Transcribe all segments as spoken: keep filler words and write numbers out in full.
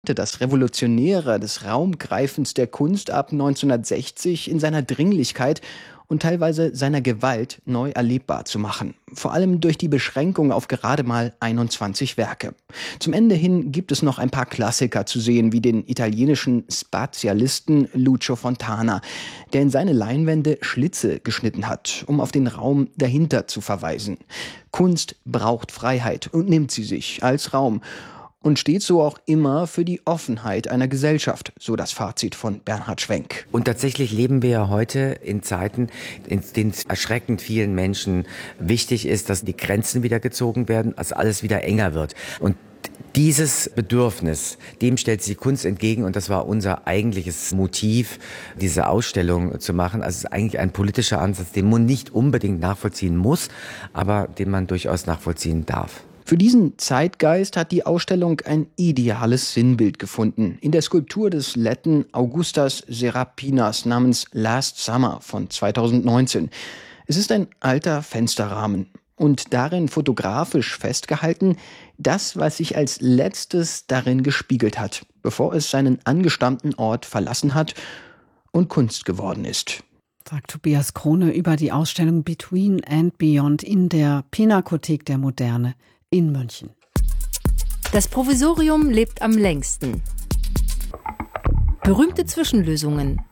Das Revolutionäre des Raumgreifens der Kunst ab neunzehnhundertsechzig in seiner Dringlichkeit und teilweise seiner Gewalt neu erlebbar zu machen. Vor allem durch die Beschränkung auf gerade mal einundzwanzig Werke. Zum Ende hin gibt es noch ein paar Klassiker zu sehen, wie den italienischen Spazialisten Lucio Fontana, der in seine Leinwände Schlitze geschnitten hat, um auf den Raum dahinter zu verweisen. Kunst braucht Freiheit und nimmt sie sich als Raum. Und steht so auch immer für die Offenheit einer Gesellschaft, so das Fazit von Bernhard Schwenk. Und tatsächlich leben wir ja heute in Zeiten, in denen es erschreckend vielen Menschen wichtig ist, dass die Grenzen wieder gezogen werden, dass alles wieder enger wird. Und dieses Bedürfnis, dem stellt sich die Kunst entgegen und das war unser eigentliches Motiv, diese Ausstellung zu machen. Also es ist eigentlich ein politischer Ansatz, den man nicht unbedingt nachvollziehen muss, aber den man durchaus nachvollziehen darf. Für diesen Zeitgeist hat die Ausstellung ein ideales Sinnbild gefunden. In der Skulptur des Letten Augustas Serapinas namens Last Summer von zweitausendneunzehn. Es ist ein alter Fensterrahmen und darin fotografisch festgehalten, das, was sich als letztes darin gespiegelt hat, bevor es seinen angestammten Ort verlassen hat und Kunst geworden ist. Sagt Tobias Krone über die Ausstellung Between and Beyond in der Pinakothek der Moderne in München. Das Provisorium lebt am längsten. Berühmte Zwischenlösungen.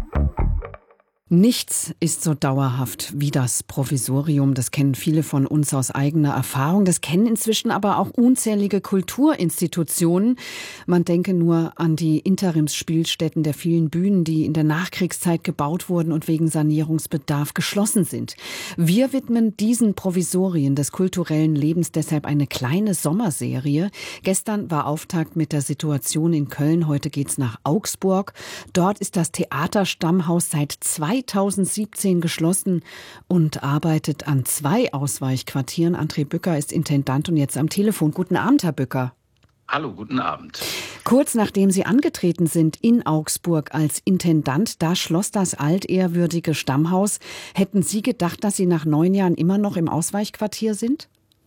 Nichts ist so dauerhaft wie das Provisorium. Das kennen viele von uns aus eigener Erfahrung. Das kennen inzwischen aber auch unzählige Kulturinstitutionen. Man denke nur an die Interimsspielstätten der vielen Bühnen, die in der Nachkriegszeit gebaut wurden und wegen Sanierungsbedarf geschlossen sind. Wir widmen diesen Provisorien des kulturellen Lebens deshalb eine kleine Sommerserie. Gestern war Auftakt mit der Situation in Köln. Heute geht's nach Augsburg. Dort ist das Theaterstammhaus seit zweitausendsiebzehn geschlossen und arbeitet an zwei Ausweichquartieren. André Bücker ist Intendant und jetzt am Telefon. Guten Abend, Herr Bücker. Hallo, guten Abend. Kurz nachdem Sie angetreten sind in Augsburg als Intendant, da schloss das altehrwürdige Stammhaus. Hätten Sie gedacht, dass Sie nach neun Jahren immer noch im Ausweichquartier sind?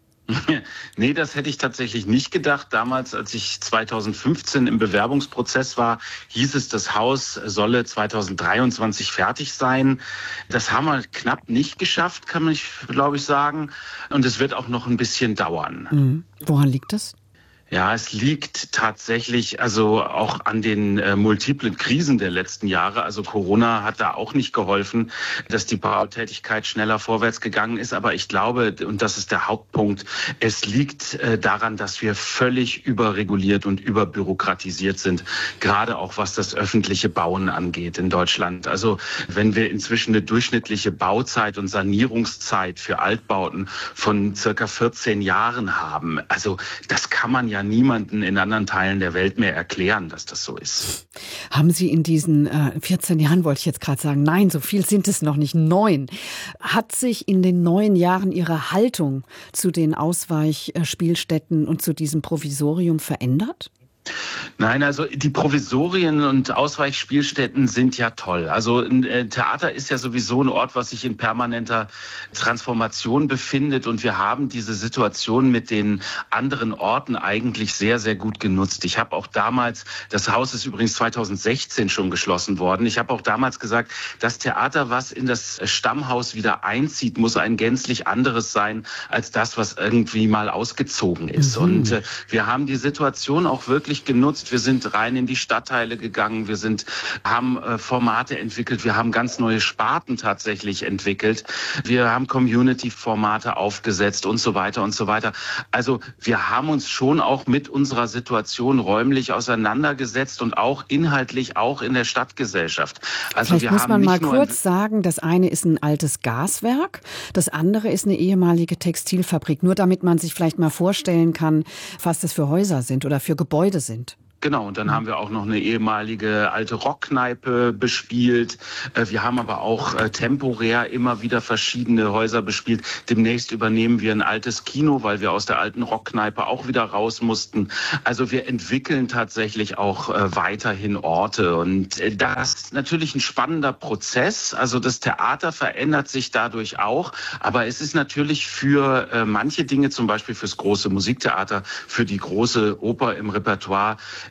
Nee, das hätte ich tatsächlich nicht gedacht. Damals, als ich zweitausendfünfzehn im Bewerbungsprozess war, hieß es, das Haus solle zweitausenddreiundzwanzig fertig sein. Das haben wir knapp nicht geschafft, kann man, glaube ich, sagen. Und es wird auch noch ein bisschen dauern. Mhm. Woran liegt das? Ja, es liegt tatsächlich also auch an den äh, multiplen Krisen der letzten Jahre. Also Corona hat da auch nicht geholfen, dass die Bautätigkeit schneller vorwärts gegangen ist. Aber ich glaube, und das ist der Hauptpunkt, es liegt äh, daran, dass wir völlig überreguliert und überbürokratisiert sind. Gerade auch was das öffentliche Bauen angeht in Deutschland. Also wenn wir inzwischen eine durchschnittliche Bauzeit und Sanierungszeit für Altbauten von circa vierzehn Jahren haben. Also das kann man ja ja niemanden in anderen Teilen der Welt mehr erklären, dass das so ist. Haben Sie in diesen äh, vierzehn Jahren, wollte ich jetzt gerade sagen, nein, so viel sind es noch nicht, neun. Hat sich in den neun Jahren Ihre Haltung zu den Ausweichspielstätten und zu diesem Provisorium verändert? Nein, also die Provisorien und Ausweichspielstätten sind ja toll. Also ein Theater ist ja sowieso ein Ort, was sich in permanenter Transformation befindet. Und wir haben diese Situation mit den anderen Orten eigentlich sehr, sehr gut genutzt. Ich habe auch damals, das Haus ist übrigens zweitausendsechzehn schon geschlossen worden. Ich habe auch damals gesagt, das Theater, was in das Stammhaus wieder einzieht, muss ein gänzlich anderes sein als das, was irgendwie mal ausgezogen ist. Mhm. Und äh, wir haben die Situation auch wirklich genutzt. Wir sind rein in die Stadtteile gegangen. Wir sind, haben äh, Formate entwickelt. Wir haben ganz neue Sparten tatsächlich entwickelt. Wir haben Community-Formate aufgesetzt und so weiter und so weiter. Also wir haben uns schon auch mit unserer Situation räumlich auseinandergesetzt und auch inhaltlich auch in der Stadtgesellschaft. Also Vielleicht wir muss haben man mal nicht nur kurz sagen, das eine ist ein altes Gaswerk, das andere ist eine ehemalige Textilfabrik. Nur damit man sich vielleicht mal vorstellen kann, was das für Häuser sind oder für Gebäude sind. Genau, und dann haben wir auch noch eine ehemalige alte Rockkneipe bespielt. Wir haben aber auch temporär immer wieder verschiedene Häuser bespielt. Demnächst übernehmen wir ein altes Kino, weil wir aus der alten Rockkneipe auch wieder raus mussten. Also wir entwickeln tatsächlich auch weiterhin Orte. Und das ist natürlich ein spannender Prozess. Also das Theater verändert sich dadurch auch. Aber es ist natürlich für manche Dinge, zum Beispiel fürs große Musiktheater, für die große Oper im Repertoire,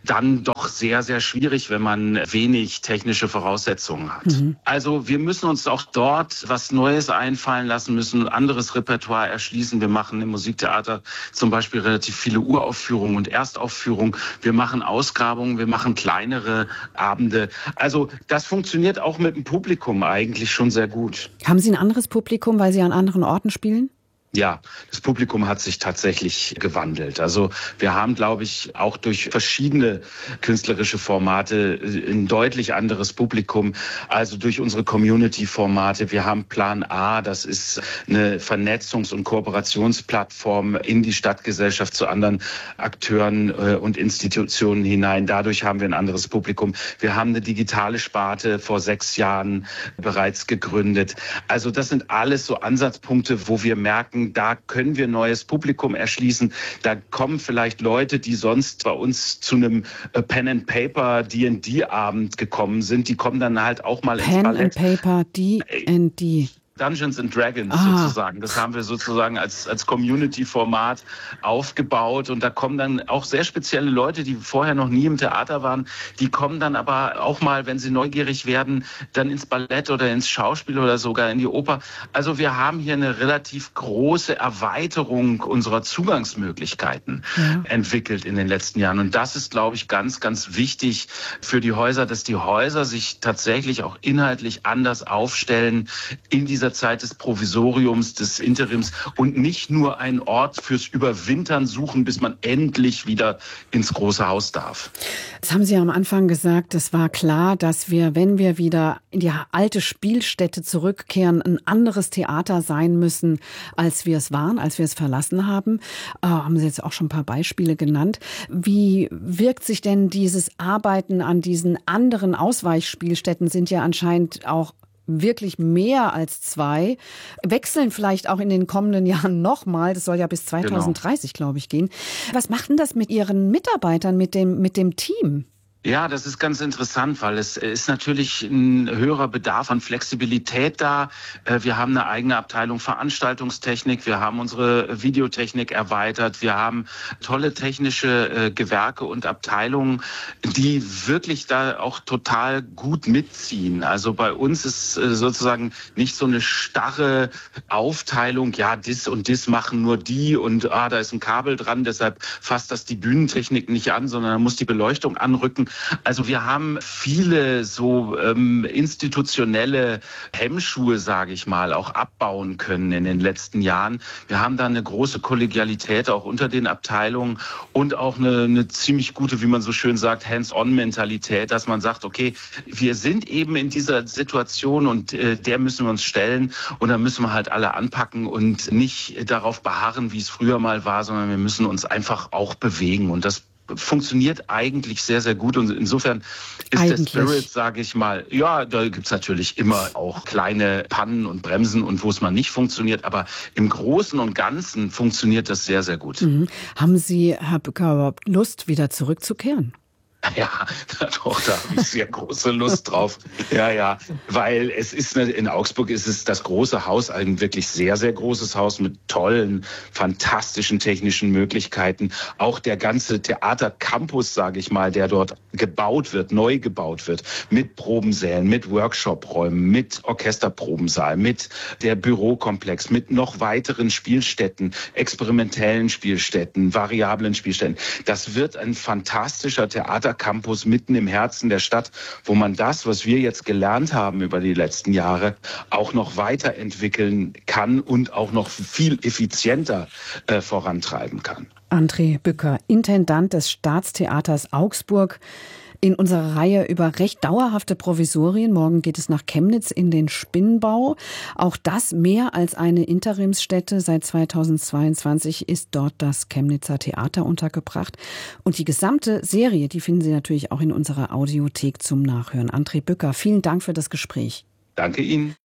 dann doch sehr, sehr schwierig, wenn man wenig technische Voraussetzungen hat. Mhm. Also wir müssen uns auch dort was Neues einfallen lassen, müssen ein anderes Repertoire erschließen. Wir machen im Musiktheater zum Beispiel relativ viele Uraufführungen und Erstaufführungen. Wir machen Ausgrabungen, wir machen kleinere Abende. Also das funktioniert auch mit dem Publikum eigentlich schon sehr gut. Haben Sie ein anderes Publikum, weil Sie an anderen Orten spielen? Ja, das Publikum hat sich tatsächlich gewandelt. Also wir haben, glaube ich, auch durch verschiedene künstlerische Formate ein deutlich anderes Publikum. Also durch unsere Community-Formate. Wir haben Plan A, das ist eine Vernetzungs- und Kooperationsplattform in die Stadtgesellschaft zu anderen Akteuren und Institutionen hinein. Dadurch haben wir ein anderes Publikum. Wir haben eine digitale Sparte vor sechs Jahren bereits gegründet. Also das sind alles so Ansatzpunkte, wo wir merken, da können wir neues Publikum erschließen. Da kommen vielleicht Leute, die sonst bei uns zu einem Pen and Paper D and D Abend gekommen sind. Die kommen dann halt auch mal ins Ballett. Pen and Paper D and D. Dungeons and Dragons ah. sozusagen. Das haben wir sozusagen als, als Community-Format aufgebaut. Und da kommen dann auch sehr spezielle Leute, die vorher noch nie im Theater waren. Die kommen dann aber auch mal, wenn sie neugierig werden, dann ins Ballett oder ins Schauspiel oder sogar in die Oper. Also wir haben hier eine relativ große Erweiterung unserer Zugangsmöglichkeiten ja. entwickelt in den letzten Jahren. Und das ist, glaube ich, ganz, ganz wichtig für die Häuser, dass die Häuser sich tatsächlich auch inhaltlich anders aufstellen in dieser Zeit des Provisoriums, des Interims und nicht nur einen Ort fürs Überwintern suchen, bis man endlich wieder ins große Haus darf. Das haben Sie am Anfang gesagt, es war klar, dass wir, wenn wir wieder in die alte Spielstätte zurückkehren, ein anderes Theater sein müssen, als wir es waren, als wir es verlassen haben. Äh, haben Sie jetzt auch schon ein paar Beispiele genannt. Wie wirkt sich denn dieses Arbeiten an diesen anderen Ausweichspielstätten, sind ja anscheinend auch wirklich mehr als zwei, wechseln vielleicht auch in den kommenden Jahren nochmal. Das soll ja bis zweitausenddreißig, genau. glaube ich, gehen. Was macht denn das mit Ihren Mitarbeitern, mit dem, mit dem Team? Ja, das ist ganz interessant, weil es ist natürlich ein höherer Bedarf an Flexibilität da. Wir haben eine eigene Abteilung Veranstaltungstechnik, wir haben unsere Videotechnik erweitert, wir haben tolle technische Gewerke und Abteilungen, die wirklich da auch total gut mitziehen. Also bei uns ist sozusagen nicht so eine starre Aufteilung, ja, das und das machen nur die und ah, da ist ein Kabel dran, deshalb fasst das die Bühnentechnik nicht an, sondern da muss die Beleuchtung anrücken. Also wir haben viele so ähm, institutionelle Hemmschuhe, sage ich mal, auch abbauen können in den letzten Jahren. Wir haben da eine große Kollegialität auch unter den Abteilungen und auch eine, eine ziemlich gute, wie man so schön sagt, Hands-on-Mentalität, dass man sagt, okay, wir sind eben in dieser Situation und äh, der müssen wir uns stellen und da müssen wir halt alle anpacken und nicht darauf beharren, wie es früher mal war, sondern wir müssen uns einfach auch bewegen und das funktioniert eigentlich sehr, sehr gut und insofern ist eigentlich der Spirit, sage ich mal, ja, da gibt's natürlich immer auch kleine Pannen und Bremsen und wo es mal nicht funktioniert, aber im Großen und Ganzen funktioniert das sehr, sehr gut. Mhm. Haben Sie, Herr Bücker, überhaupt Lust, wieder zurückzukehren? Ja, doch, da habe ich sehr große Lust drauf. Ja, ja, weil es ist, in Augsburg ist es das große Haus, ein wirklich sehr, sehr großes Haus mit tollen, fantastischen technischen Möglichkeiten. Auch der ganze Theatercampus, sage ich mal, der dort gebaut wird, neu gebaut wird, mit Probensälen, mit Workshopräumen, mit Orchesterprobensaal, mit der Bürokomplex, mit noch weiteren Spielstätten, experimentellen Spielstätten, variablen Spielstätten. Das wird ein fantastischer Theater Campus mitten im Herzen der Stadt, wo man das, was wir jetzt gelernt haben über die letzten Jahre, auch noch weiterentwickeln kann und auch noch viel effizienter äh, vorantreiben kann. André Bücker, Intendant des Staatstheaters Augsburg. In unserer Reihe über recht dauerhafte Provisorien. Morgen geht es nach Chemnitz in den Spinnbau. Auch das mehr als eine Interimsstätte. Seit zweitausendzweiundzwanzig ist dort das Chemnitzer Theater untergebracht. Und die gesamte Serie, die finden Sie natürlich auch in unserer Audiothek zum Nachhören. André Bücker, vielen Dank für das Gespräch. Danke Ihnen.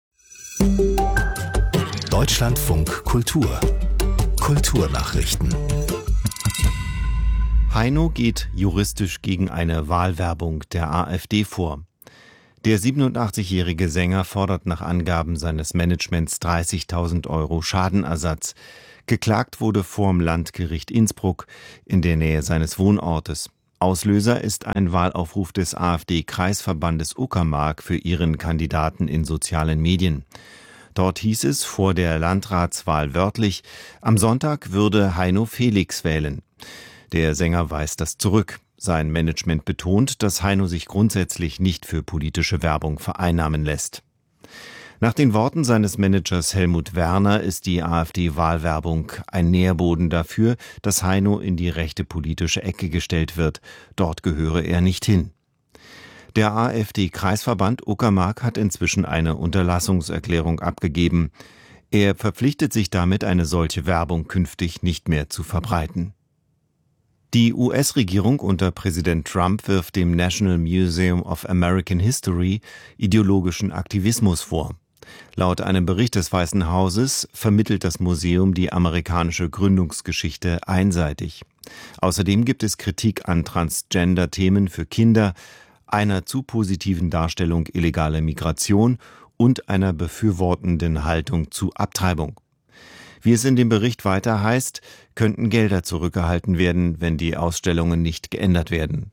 Deutschlandfunk Kultur. Kulturnachrichten. Heino geht juristisch gegen eine Wahlwerbung der AfD vor. Der siebenundachtzigjährige Sänger fordert nach Angaben seines Managements dreißigtausend Euro Schadenersatz. Geklagt wurde vorm Landgericht Innsbruck in der Nähe seines Wohnortes. Auslöser ist ein Wahlaufruf des AfD-Kreisverbandes Uckermark für ihren Kandidaten in sozialen Medien. Dort hieß es vor der Landratswahl wörtlich, am Sonntag würde Heino Felix wählen. Der Sänger weist das zurück. Sein Management betont, dass Heino sich grundsätzlich nicht für politische Werbung vereinnahmen lässt. Nach den Worten seines Managers Helmut Werner ist die AfD-Wahlwerbung ein Nährboden dafür, dass Heino in die rechte politische Ecke gestellt wird. Dort gehöre er nicht hin. Der AfD-Kreisverband Uckermark hat inzwischen eine Unterlassungserklärung abgegeben. Er verpflichtet sich damit, eine solche Werbung künftig nicht mehr zu verbreiten. Die U S-Regierung unter Präsident Trump wirft dem National Museum of American History ideologischen Aktivismus vor. Laut einem Bericht des Weißen Hauses vermittelt das Museum die amerikanische Gründungsgeschichte einseitig. Außerdem gibt es Kritik an Transgender-Themen für Kinder, einer zu positiven Darstellung illegaler Migration und einer befürwortenden Haltung zu Abtreibung. Wie es in dem Bericht weiter heißt, könnten Gelder zurückgehalten werden, wenn die Ausstellungen nicht geändert werden.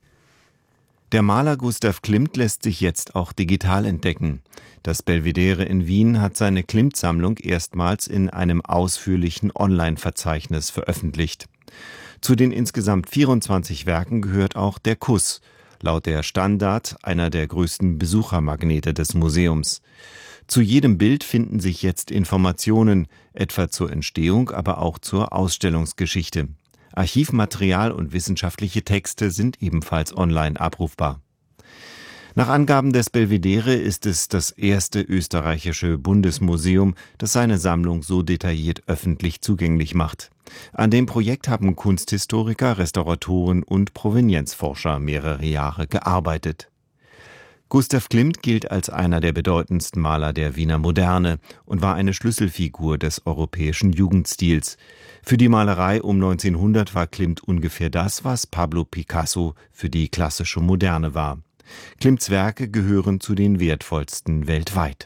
Der Maler Gustav Klimt lässt sich jetzt auch digital entdecken. Das Belvedere in Wien hat seine Klimt-Sammlung erstmals in einem ausführlichen Online-Verzeichnis veröffentlicht. Zu den insgesamt vierundzwanzig Werken gehört auch Der Kuss, laut der Standard einer der größten Besuchermagnete des Museums. Zu jedem Bild finden sich jetzt Informationen, etwa zur Entstehung, aber auch zur Ausstellungsgeschichte. Archivmaterial und wissenschaftliche Texte sind ebenfalls online abrufbar. Nach Angaben des Belvedere ist es das erste österreichische Bundesmuseum, das seine Sammlung so detailliert öffentlich zugänglich macht. An dem Projekt haben Kunsthistoriker, Restauratoren und Provenienzforscher mehrere Jahre gearbeitet. Gustav Klimt gilt als einer der bedeutendsten Maler der Wiener Moderne und war eine Schlüsselfigur des europäischen Jugendstils. Für die Malerei um neunzehnhundert war Klimt ungefähr das, was Pablo Picasso für die klassische Moderne war. Klimts Werke gehören zu den wertvollsten weltweit.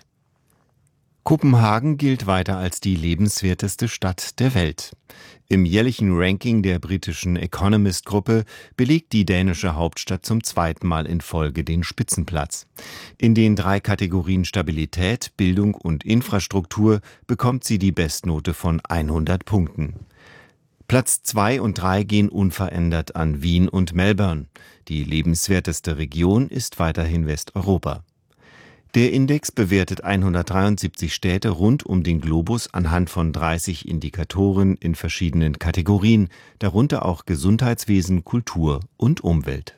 Kopenhagen gilt weiter als die lebenswerteste Stadt der Welt. Im jährlichen Ranking der britischen Economist-Gruppe belegt die dänische Hauptstadt zum zweiten Mal in Folge den Spitzenplatz. In den drei Kategorien Stabilität, Bildung und Infrastruktur bekommt sie die Bestnote von hundert Punkten. Platz zwei und drei gehen unverändert an Wien und Melbourne. Die lebenswerteste Region ist weiterhin Westeuropa. Der Index bewertet hundertdreiundsiebzig Städte rund um den Globus anhand von dreißig Indikatoren in verschiedenen Kategorien, darunter auch Gesundheitswesen, Kultur und Umwelt.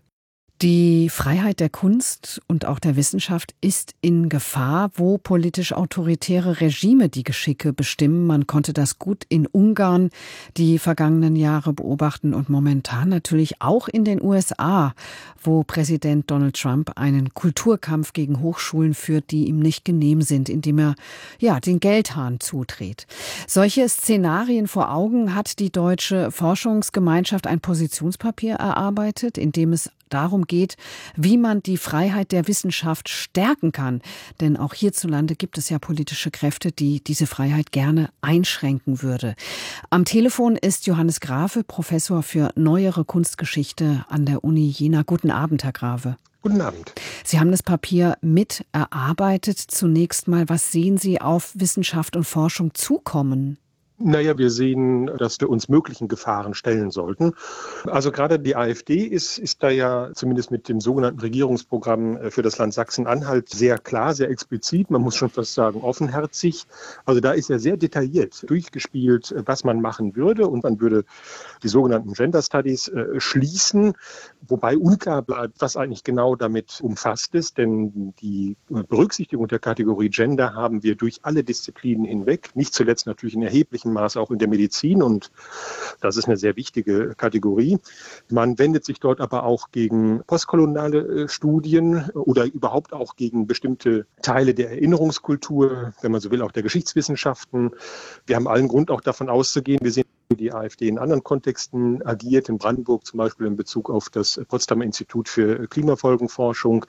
Die Freiheit der Kunst und auch der Wissenschaft ist in Gefahr, wo politisch autoritäre Regime die Geschicke bestimmen. Man konnte das gut in Ungarn die vergangenen Jahre beobachten und momentan natürlich auch in den U S A, wo Präsident Donald Trump einen Kulturkampf gegen Hochschulen führt, die ihm nicht genehm sind, indem er ja den Geldhahn zudreht. Solche Szenarien vor Augen hat die Deutsche Forschungsgemeinschaft ein Positionspapier erarbeitet, in dem es darum geht, wie man die Freiheit der Wissenschaft stärken kann. Denn auch hierzulande gibt es ja politische Kräfte, die diese Freiheit gerne einschränken würde. Am Telefon ist Johannes Grave, Professor für Neuere Kunstgeschichte an der Uni Jena. Guten Abend, Herr Grave. Guten Abend. Sie haben das Papier mit erarbeitet. Zunächst mal, was sehen Sie auf Wissenschaft und Forschung zukommen? Naja, wir sehen, dass wir uns möglichen Gefahren stellen sollten. Also gerade die AfD ist, ist da ja zumindest mit dem sogenannten Regierungsprogramm für das Land Sachsen-Anhalt sehr klar, sehr explizit, man muss schon fast sagen offenherzig. Also da ist ja sehr detailliert durchgespielt, was man machen würde, und man würde die sogenannten Gender Studies äh, schließen, wobei unklar bleibt, was eigentlich genau damit umfasst ist, denn die Berücksichtigung der Kategorie Gender haben wir durch alle Disziplinen hinweg, nicht zuletzt natürlich in erheblichem Maße auch in der Medizin, und das ist eine sehr wichtige Kategorie. Man wendet sich dort aber auch gegen postkoloniale Studien oder überhaupt auch gegen bestimmte Teile der Erinnerungskultur, wenn man so will, auch der Geschichtswissenschaften. Wir haben allen Grund auch davon auszugehen, wir sehen, wie die AfD in anderen Kontexten agiert, in Brandenburg zum Beispiel in Bezug auf das Potsdamer Institut für Klimafolgenforschung.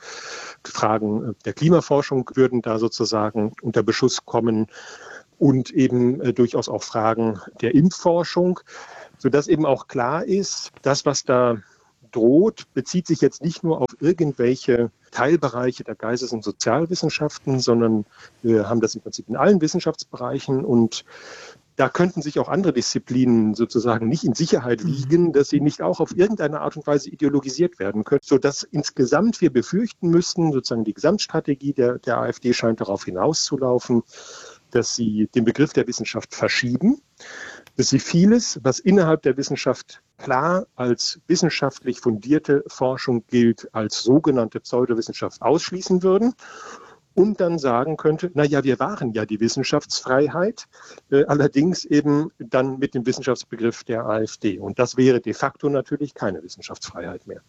Fragen der Klimaforschung würden da sozusagen unter Beschuss kommen. Und eben äh, durchaus auch Fragen der Impfforschung, sodass eben auch klar ist, das, was da droht, bezieht sich jetzt nicht nur auf irgendwelche Teilbereiche der Geistes- und Sozialwissenschaften, sondern wir haben das im Prinzip in allen Wissenschaftsbereichen und da könnten sich auch andere Disziplinen sozusagen nicht in Sicherheit wiegen, dass sie nicht auch auf irgendeine Art und Weise ideologisiert werden können, sodass insgesamt wir befürchten müssten, sozusagen die Gesamtstrategie der, der AfD scheint darauf hinauszulaufen, dass sie den Begriff der Wissenschaft verschieben, dass sie vieles, was innerhalb der Wissenschaft klar als wissenschaftlich fundierte Forschung gilt, als sogenannte Pseudowissenschaft ausschließen würden und dann sagen könnte, na ja, wir wahren ja die Wissenschaftsfreiheit, äh, allerdings eben dann mit dem Wissenschaftsbegriff der AfD. Und das wäre de facto natürlich keine Wissenschaftsfreiheit mehr.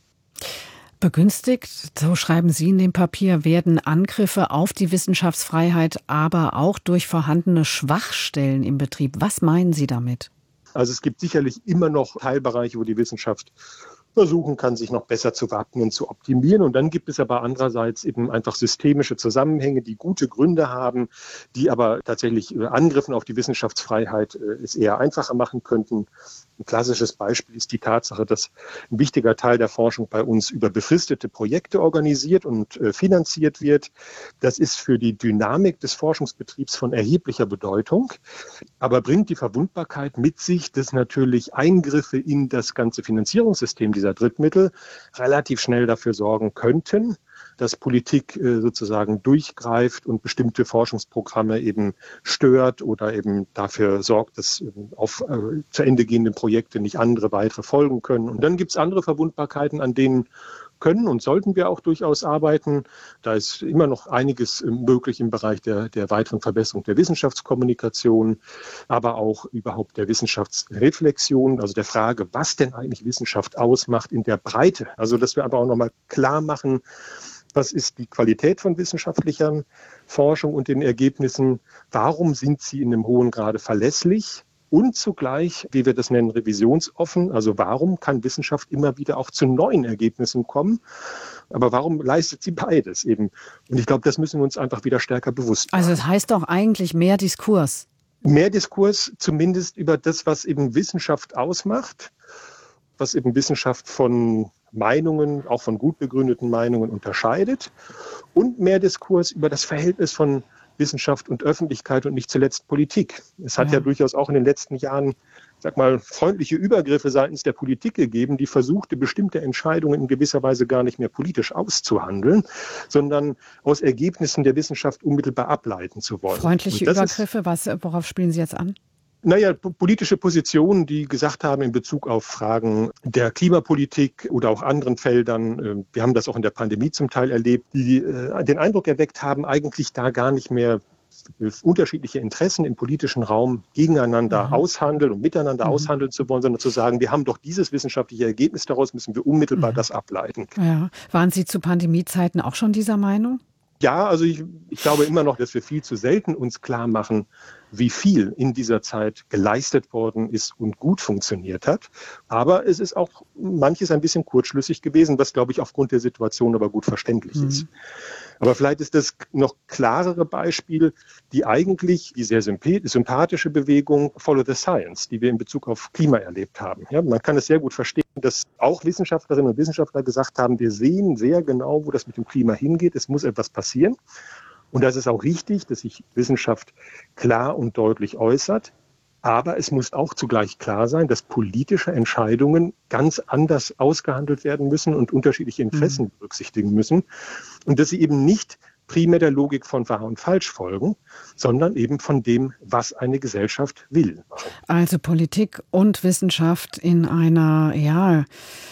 Begünstigt, so schreiben Sie in dem Papier, werden Angriffe auf die Wissenschaftsfreiheit aber auch durch vorhandene Schwachstellen im Betrieb. Was meinen Sie damit? Also es gibt sicherlich immer noch Teilbereiche, wo die Wissenschaft versuchen kann, sich noch besser zu wappnen, zu optimieren. Und dann gibt es aber andererseits eben einfach systemische Zusammenhänge, die gute Gründe haben, die aber tatsächlich Angriffen auf die Wissenschaftsfreiheit es eher einfacher machen könnten. Ein klassisches Beispiel ist die Tatsache, dass ein wichtiger Teil der Forschung bei uns über befristete Projekte organisiert und äh, finanziert wird. Das ist für die Dynamik des Forschungsbetriebs von erheblicher Bedeutung, aber bringt die Verwundbarkeit mit sich, dass natürlich Eingriffe in das ganze Finanzierungssystem dieser Drittmittel relativ schnell dafür sorgen könnten, dass Politik äh, sozusagen durchgreift und bestimmte Forschungsprogramme eben stört oder eben dafür sorgt, dass äh, auf äh, zu Ende gehende Projekte nicht andere weitere folgen können. Und dann gibt es andere Verwundbarkeiten, an denen können und sollten wir auch durchaus arbeiten. Da ist immer noch einiges äh, möglich im Bereich der, der weiteren Verbesserung der Wissenschaftskommunikation, aber auch überhaupt der Wissenschaftsreflexion, also der Frage, was denn eigentlich Wissenschaft ausmacht in der Breite. Also dass wir aber auch nochmal klar machen, was ist die Qualität von wissenschaftlicher Forschung und den Ergebnissen? Warum sind sie in einem hohen Grade verlässlich? Und zugleich, wie wir das nennen, revisionsoffen. Also warum kann Wissenschaft immer wieder auch zu neuen Ergebnissen kommen? Aber warum leistet sie beides eben? Und ich glaube, das müssen wir uns einfach wieder stärker bewusst machen. Also es heißt doch eigentlich mehr Diskurs. Mehr Diskurs zumindest über das, was eben Wissenschaft ausmacht, was eben Wissenschaft von Meinungen, auch von gut begründeten Meinungen unterscheidet und mehr Diskurs über das Verhältnis von Wissenschaft und Öffentlichkeit und nicht zuletzt Politik. Es hat ja, ja durchaus auch in den letzten Jahren, sag mal, freundliche Übergriffe seitens der Politik gegeben, die versuchte, bestimmte Entscheidungen in gewisser Weise gar nicht mehr politisch auszuhandeln, sondern aus Ergebnissen der Wissenschaft unmittelbar ableiten zu wollen. Freundliche Übergriffe, was, worauf spielen Sie jetzt an? Naja, politische Positionen, die gesagt haben in Bezug auf Fragen der Klimapolitik oder auch anderen Feldern, wir haben das auch in der Pandemie zum Teil erlebt, die den Eindruck erweckt haben, eigentlich da gar nicht mehr unterschiedliche Interessen im politischen Raum gegeneinander mhm. aushandeln und miteinander mhm. aushandeln zu wollen, sondern zu sagen, wir haben doch dieses wissenschaftliche Ergebnis, daraus müssen wir unmittelbar mhm. das ableiten. Ja. Waren Sie zu Pandemiezeiten auch schon dieser Meinung? Ja, also ich, ich glaube immer noch, dass wir viel zu selten uns klar machen, wie viel in dieser Zeit geleistet worden ist und gut funktioniert hat. Aber es ist auch manches ein bisschen kurzschlüssig gewesen, was, glaube ich, aufgrund der Situation aber gut verständlich mhm. ist. Aber vielleicht ist das noch klarere Beispiel, die eigentlich die sehr sympathische Bewegung Follow the Science, die wir in Bezug auf Klima erlebt haben. Ja, man kann es sehr gut verstehen, dass auch Wissenschaftlerinnen und Wissenschaftler gesagt haben, wir sehen sehr genau, wo das mit dem Klima hingeht. Es muss etwas passieren. Und das ist auch richtig, dass sich Wissenschaft klar und deutlich äußert. Aber es muss auch zugleich klar sein, dass politische Entscheidungen ganz anders ausgehandelt werden müssen und unterschiedliche Interessen mhm. berücksichtigen müssen. Und dass sie eben nicht primär der Logik von wahr und falsch folgen, sondern eben von dem, was eine Gesellschaft will. Also Politik und Wissenschaft in einer, ja,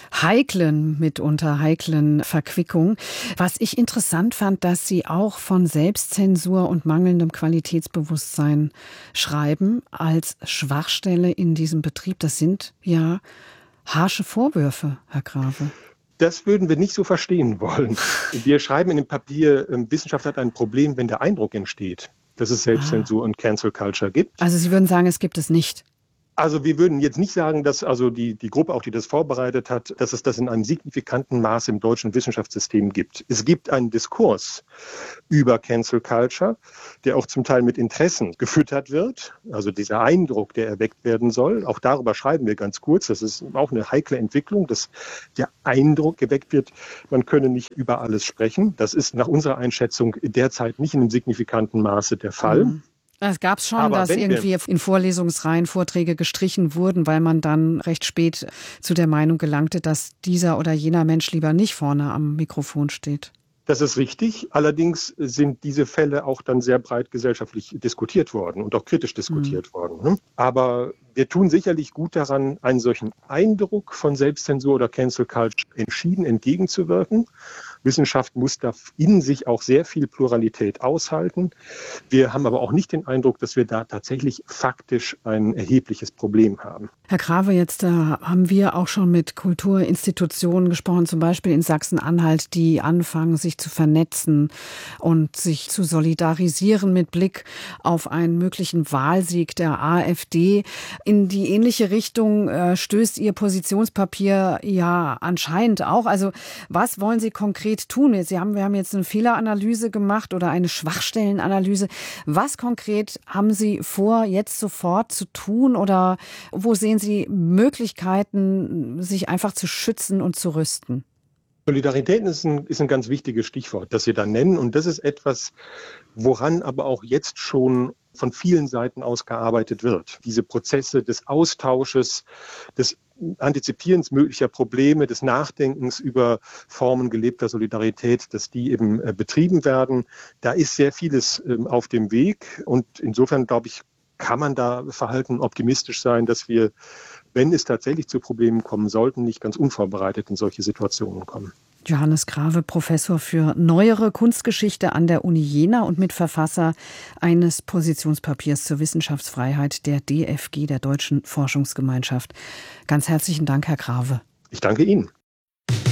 heiklen, mitunter heiklen Verquickung. Was ich interessant fand, dass Sie auch von Selbstzensur und mangelndem Qualitätsbewusstsein schreiben als Schwachstelle in diesem Betrieb. Das sind ja harsche Vorwürfe, Herr Grave. Das würden wir nicht so verstehen wollen. Wir schreiben in dem Papier, Wissenschaft hat ein Problem, wenn der Eindruck entsteht, dass es Selbstzensur ah. und Cancel Culture gibt. Also Sie würden sagen, es gibt es nicht? Also wir würden jetzt nicht sagen, dass also die, die Gruppe, auch die das vorbereitet hat, dass es das in einem signifikanten Maße im deutschen Wissenschaftssystem gibt. Es gibt einen Diskurs über Cancel Culture, der auch zum Teil mit Interessen gefüttert wird. Also dieser Eindruck, der erweckt werden soll. Auch darüber schreiben wir ganz kurz. Das ist auch eine heikle Entwicklung, dass der Eindruck geweckt wird, man könne nicht über alles sprechen. Das ist nach unserer Einschätzung derzeit nicht in einem signifikanten Maße der Fall. Mhm. Es gab es schon, Aber dass irgendwie wir in Vorlesungsreihen Vorträge gestrichen wurden, weil man dann recht spät zu der Meinung gelangte, dass dieser oder jener Mensch lieber nicht vorne am Mikrofon steht. Das ist richtig. Allerdings sind diese Fälle auch dann sehr breit gesellschaftlich diskutiert worden und auch kritisch diskutiert mhm. worden. Aber wir tun sicherlich gut daran, einen solchen Eindruck von Selbstzensur oder Cancel Culture entschieden entgegenzuwirken. Wissenschaft muss da in sich auch sehr viel Pluralität aushalten. Wir haben aber auch nicht den Eindruck, dass wir da tatsächlich faktisch ein erhebliches Problem haben. Herr Grave, jetzt äh, haben wir auch schon mit Kulturinstitutionen gesprochen, zum Beispiel in Sachsen-Anhalt, die anfangen, sich zu vernetzen und sich zu solidarisieren mit Blick auf einen möglichen Wahlsieg der AfD. In die ähnliche Richtung äh, stößt Ihr Positionspapier ja anscheinend auch. Also was wollen Sie konkret tun? Sie haben, wir haben jetzt eine Fehleranalyse gemacht oder eine Schwachstellenanalyse. Was konkret haben Sie vor, jetzt sofort zu tun oder wo sehen Sie Möglichkeiten, sich einfach zu schützen und zu rüsten? Solidarität ist ein, ist ein ganz wichtiges Stichwort, das Sie da nennen. Und das ist etwas, woran aber auch jetzt schon von vielen Seiten aus gearbeitet wird. Diese Prozesse des Austausches, des Antizipierens möglicher Probleme, des Nachdenkens über Formen gelebter Solidarität, dass die eben äh, betrieben werden. Da ist sehr vieles äh, auf dem Weg. Und insofern, glaube ich, kann man da verhalten optimistisch sein, dass wir, wenn es tatsächlich zu Problemen kommen sollten, nicht ganz unvorbereitet in solche Situationen kommen. Johannes Grave, Professor für Neuere Kunstgeschichte an der Uni Jena und Mitverfasser eines Positionspapiers zur Wissenschaftsfreiheit der D F G, der Deutschen Forschungsgemeinschaft. Ganz herzlichen Dank, Herr Grave. Ich danke Ihnen.